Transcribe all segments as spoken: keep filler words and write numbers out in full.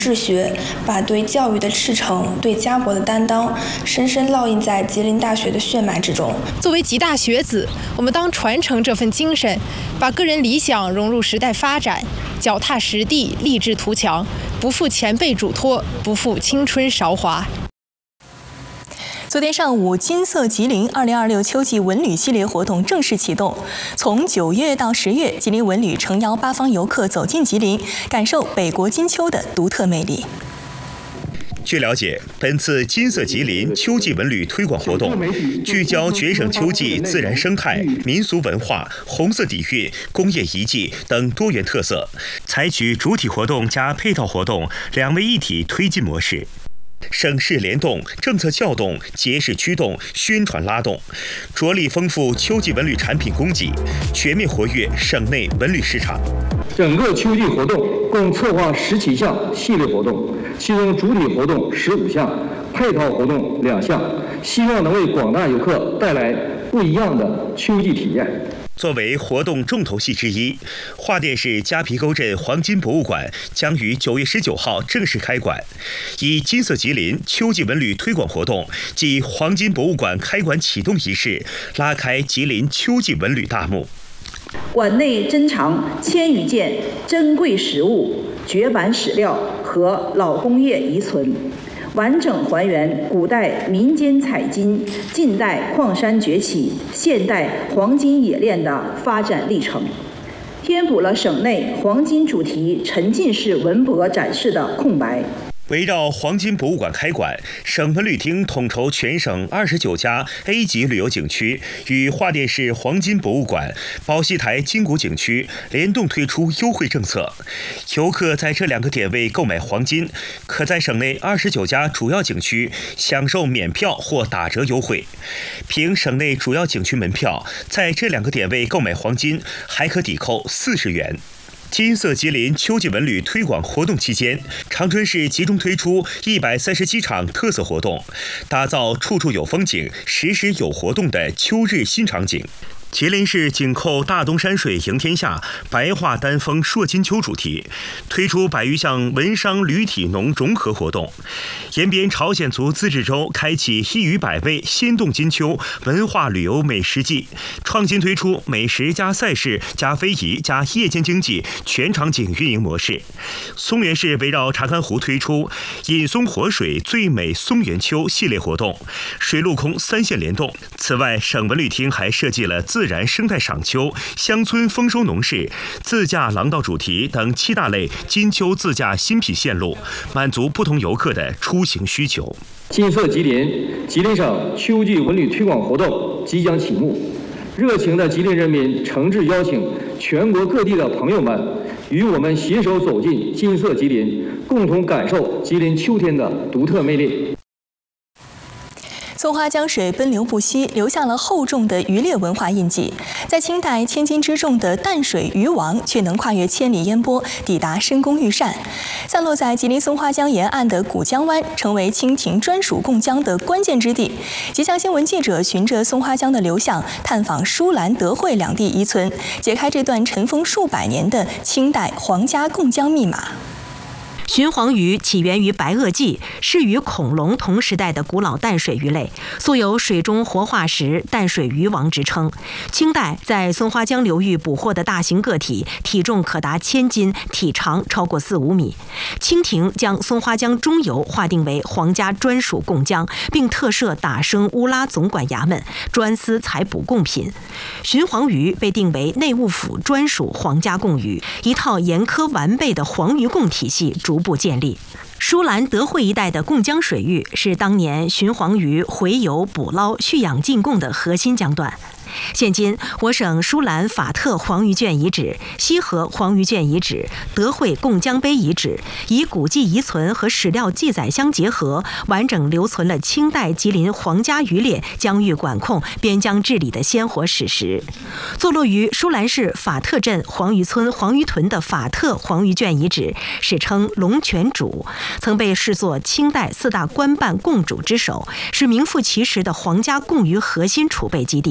治学，把对教育的赤诚、对家国的担当，深深烙印在吉林大学的血脉之中。 作为吉大学子，我们当传承这份精神，把个人理想融入时代发展，脚踏实地，立志图强，不负前辈嘱托，不负青春韶华。 昨天上午，金色吉林二零二六秋季文旅系列活动正式启动。从九月到十月，吉林文旅诚邀八方游客走进吉林，感受北国金秋的独特魅力。 据了解，本次金色吉林秋季文旅推广活动聚焦全省秋季自然生态、民俗文化、红色底蕴、工业遗迹等多元特色，采取主体活动加配套活动两位一体推进模式。省市联动、政策撬动、节势驱动、宣传拉动，着力丰富秋季文旅产品供给，全面活跃省内文旅市场。 整个秋季活动共策划十七项系列活动，其中主体活动十五项，配套活动两项，希望能为广大游客带来不一样的秋季体验。 作为活动重头戏之一，桦甸市夹皮沟镇黄金博物馆将于九月十九号正式开馆，以金色吉林秋季文旅推广活动暨黄金博物馆开馆启动仪式，拉开吉林秋季文旅大幕。 馆内珍藏千余件珍贵实物、绝版史料和老工业遗存，完整还原古代民间采金、近代矿山崛起、现代黄金冶炼的发展历程，填补了省内黄金主题沉浸式文博展示的空白。 围绕黄金博物馆开馆，省文旅厅统筹全省二十九家 A 级旅游景区与桦甸市黄金博物馆、宝溪台金谷景区联动推出优惠政策。游客在这两个点位购买黄金，可在省内二十九家主要景区享受免票或打折优惠。凭省内主要景区门票，在这两个点位购买黄金，还可抵扣四十元。金色吉林秋季文旅推广活动期间，长春市集中推出一百三十七场特色活动，打造处处有风景、时时有活动的秋日新场景。吉林市紧扣大东山水迎天下、白桦丹枫烁金秋主题，推出百余项文商旅体农融合活动。延边朝鲜族自治州开启一隅百味鲜动金秋文化旅游美食季，创新推出美食加赛事加非遗加夜间经济全场景运营模式。松原市围绕查干湖推出饮松活水最美松原秋系列活动，水陆空三线联动。此外，省文旅厅还设计了自自然生态赏秋、乡村丰收农事、自驾廊道主题等七大类金秋自驾新品线路，满足不同游客的出行需求。 金色吉林，吉林省秋季文旅推广活动即将启幕，热情的吉林人民诚挚邀请全国各地的朋友们与我们携手走进金色吉林，共同感受吉林秋天的独特魅力。 松花江水奔流不息，留下了厚重的渔猎文化印记。在清代，千斤之重的淡水渔网却能跨越千里烟波，抵达深宫御膳。散落在吉林松花江沿岸的古江湾，成为清廷专属贡江的关键之地。吉祥新闻记者循着松花江的流向，探访舒兰、德惠两地遗存，解开这段尘封数百年的清代皇家贡江密码。 鲟黄鱼起源于白垩纪，是与恐龙同时代的古老淡水鱼类，素有水中活化石、淡水鱼王之称。清代在松花江流域捕获的大型个体，体重可达千斤，体长超过四五米。清廷将松花江中游划定为皇家专属贡江，并特设打生乌拉总管衙门，专司采捕贡品。鲟黄鱼被定为内务府专属皇家贡鱼，一套严苛完备的黄鱼贡体系逐步建立。舒兰、德惠一带的贡江水域是当年鲟黄鱼洄游、捕捞、蓄养进贡的核心江段。现今，我省舒兰法特黄鱼圈遗址、西河黄鱼圈遗址、德惠贡江碑遗址，以古迹遗存和史料记载相结合，完整留存了清代吉林皇家渔猎、疆域管控、边疆治理的鲜活史实。坐落于舒兰市法特镇黄鱼村黄鱼屯的法特黄鱼圈遗址，史称龙泉渚，曾被视作清代四大官办贡渚之首，是名副其实的皇家贡鱼核心储备基地。当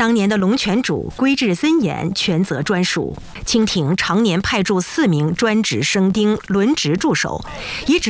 当年的龙泉主规制森严，权责专属。清廷常年派驻四名专职生丁轮值驻守，以指